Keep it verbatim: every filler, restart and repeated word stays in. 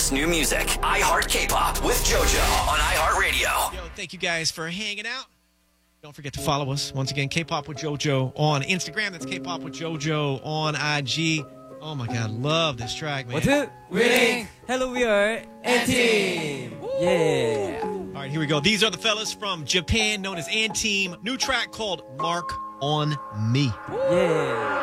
best new music. iHeart K-Pop with JoJo on iHeartRadio. Yo, thank you guys for hanging out. Don't forget to follow us. Once again, K-Pop with JoJo on Instagram. That's K-Pop with JoJo on I G. Oh, my God. Love this track, man. What's it? Winning. Hello, we are N-Team. Yeah. All right, here we go. These are the fellas from Japan known as N-Team. New track called Mark on Me. Yeah.